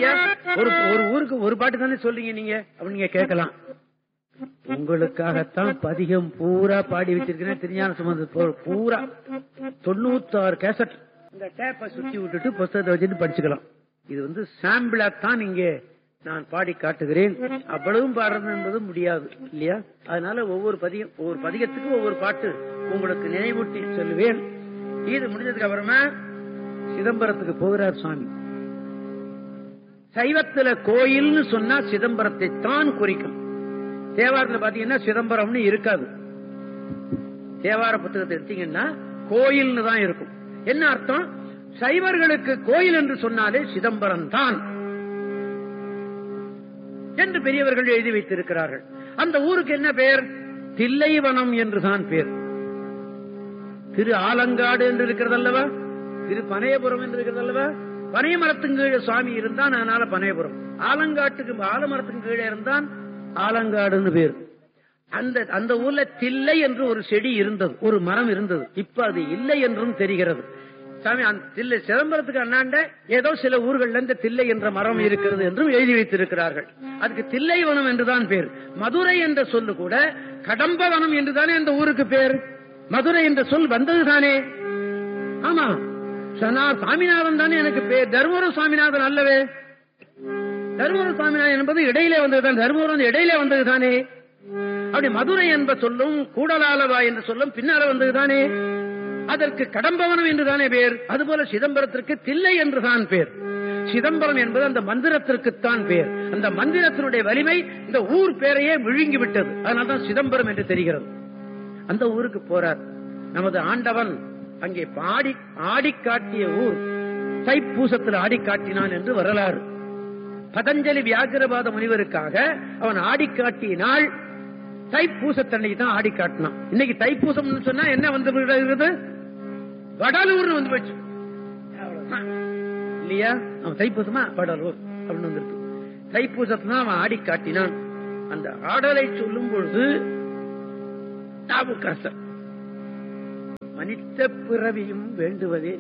இல்லையா? ஒரு ஊருக்கு ஒரு பாட்டு தானே சொல்றீங்க நீங்க அப்படின்னு நீங்க கேட்கலாம். உங்களுக்காகத்தான் பதிகம் பூரா பாடி வச்சிருக்கேன். திருஞான சம்பந்தர் பூரா 96 கேசட். இந்த டேப்பை சுத்தி விட்டுட்டு புத்தகத்தை வச்சுட்டு படிச்சுக்கலாம். இது சாம்பிளா தான் இங்கே நான் பாடி காட்டுகிறேன். அவ்வளவும் பாடுறது என்பது முடியாது இல்லையா? அதனால ஒவ்வொரு பதிகத்துக்கு ஒவ்வொரு பாட்டு உங்களுக்கு நினைவூட்டி சொல்லுவேன். இது முடிஞ்சதுக்கு அப்புறமா சிதம்பரத்துக்கு போகிறார் சுவாமி. சைவத்துல கோயில்னு சொன்னா சிதம்பரத்தை தான் குறிக்கும். தேவாரத்துல பாத்தீங்கன்னா சிதம்பரம்னு இருக்காது. தேவார புத்தகத்தை எடுத்தீங்கன்னா கோயில்னு தான் இருக்கும். என்ன அர்த்தம்? சைவர்களுக்கு கோயில் என்று சொன்னாலே சிதம்பரம் தான் என்று பெரியவர்கள் எழுதி வைத்திருக்கிறார்கள். அந்த ஊருக்கு என்ன பெயர்? தில்லைவனம் என்றுதான் பேர். திரு ஆலங்காடு என்று இருக்கிறது அல்லவா, திரு பனையபுரம் என்று இருக்கிறது அல்லவா. பனையமரத்தின் கீழே சுவாமி இருந்தான், அதனால பனையபுரம். ஆலங்காட்டுக்கு ஆலமரத்தின் கீழே இருந்தான், ஆலங்காடுன்னு பேர். அந்த ஊர்ல தில்லை என்று ஒரு செடி இருந்தது, ஒரு மரம் இருந்தது. இப்ப அது இல்லை என்றும் தெரிகிறது. சாமி அந்த தில்லை சிதம்பரத்துக்கு அண்ணாண்ட ஏதோ சில ஊர்கள் இந்த தில்லை என்ற மரம் இருக்கிறது என்றும் எழுதி வைத்திருக்கிறார்கள். அதுக்கு தில்லைவனம் என்றுதான் பேர். மதுரை என்ற சொல்லு கூட கடம்பவனம் என்றுதானே அந்த ஊருக்கு பேர். மதுரை என்ற சொல் வந்ததுதானே. ஆமா, சாமிநாதன் தானே எனக்கு பேர். தர்மபுரம் சாமிநாதன் அல்லவே. தர்மபுரம் சாமிநாதன் என்பது இடையிலே வந்ததுதான். தர்மபுரம் இடையிலே வந்ததுதானே. அப்படி மதுரை என்ப சொல்லும் கூடலாலவா என்று சொல்லும் பின்னால வந்ததுதானே. அதற்கு கடம்பவனம் என்றுதானே பேர். அதுபோல சிதம்பரத்திற்கு தில்லை என்றுதான் பேர். சிதம்பரம் என்பது அந்த மந்திரத்திற்குத்தான் பேர். அந்த மந்திரத்தினுடைய வலிமை இந்த ஊர் பேரையே விழுங்கி விட்டது. அதனால்தான் சிதம்பரம் என்று தெரிகிறது. அந்த ஊருக்கு போறார் நமது ஆண்டவன். அங்கே ஆடி காட்டிய ஊர் தைப்பூசத்தில் ஆடி காட்டினான் என்று வரலாறு. பதஞ்சலி வியாக்கிரபாத முனிவருக்காக அவன் ஆடி காட்டிய நாள் தைப்பூசத்தன்னைக்கு தான் ஆடி காட்டினான். இன்னைக்கு தைப்பூசம் சொன்னா என்ன வந்து வடலூர்னு வந்து போச்சு இல்லையா? அவன் தைப்பூசமா வடலூர் அப்படின்னு வந்துருக்கு. தைப்பூசத்தான் அவன் ஆடி காட்டினான். அந்த ஆடலை சொல்லும் பொழுது நாவுக்கரசர் மனித பிறவியும் வேண்டுவதே